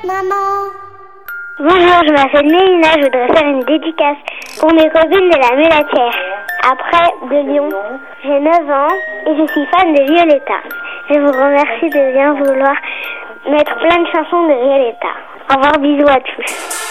Maman. Bonjour, je m'appelle Mélina, je voudrais faire une dédicace pour mes copines de la Mulatière. Après, de Lyon, j'ai 9 ans et je suis fan de Violetta. Je vous remercie de bien vouloir mettre plein de chansons de Violetta. Au revoir, bisous à tous.